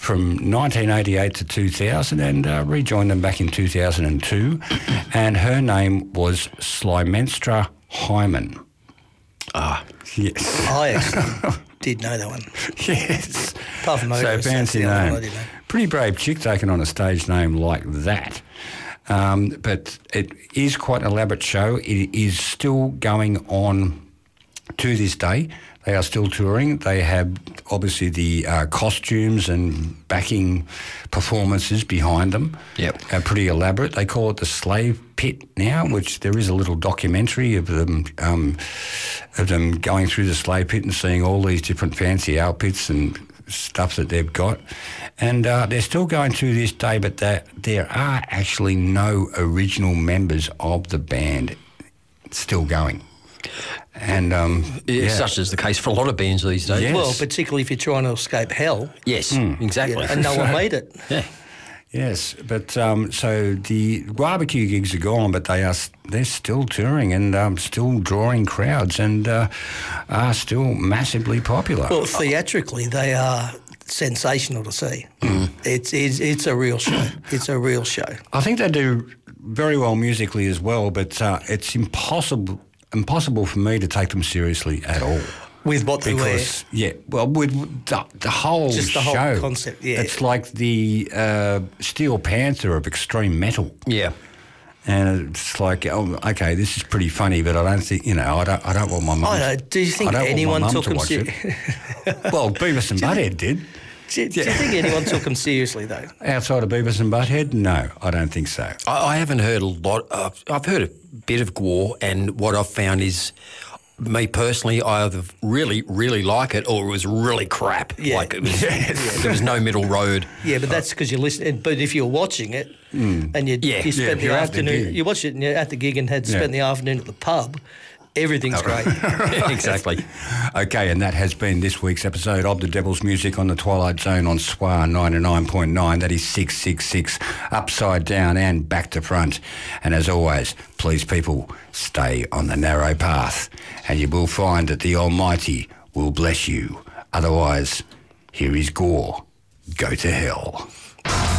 from 1988 to 2000 and rejoined them back in 2002. And her name was Slymenstra Hyman. Ah. Yes. I actually did know that one. Yes. Apart from So fancy name. Pretty brave chick taking on a stage name like that. But it is quite an elaborate show. It is still going on to this day. They are still touring. They have obviously the costumes and backing performances behind them. Yep. Pretty elaborate. They call it the Slave Pit now, which there is a little documentary of them going through the slave pit and seeing all these different fancy outfits and stuff that they've got. And they're still going to this day, but there are actually no original members of the band still going. And such is the case for a lot of bands these days. Yes. Well, particularly if you're trying to escape hell. Yes, exactly. And no one made it. Yeah. Yes, but so the barbecue gigs are gone, but they're still touring and still drawing crowds and are still massively popular. Well, theatrically, they are sensational to see. It's a real show. It's a real show. I think they do very well musically as well, but it's impossible for me to take them seriously at all. With what they wear. Yeah, well, with the whole Just the show. whole concept, yeah. It's like the Steel Panther of extreme metal. Yeah. And it's like, oh, okay, this is pretty funny, but I don't think, I don't want my mum. Do you think anyone took them seriously? Well, Beavis and Butthead did. Do you think anyone took them seriously, though? Outside of Beavis and Butthead? No, I don't think so. I haven't heard a lot. I've heard a bit of Gore, and what I've found is, me personally, I either really, really like it or it was really crap. Yeah. Like it was, there was no middle road. Yeah, but that's because you're listening. But if you're watching it and you spent the afternoon, you watched it and you're at the gig and had spent the afternoon at the pub, everything's great. Exactly. Okay, and that has been this week's episode of The Devil's Music on the Twilight Zone on SWR 99.9. That is 666, upside down and back to front. And as always, please, people, stay on the narrow path and you will find that the Almighty will bless you. Otherwise, here is Gore. Go to hell.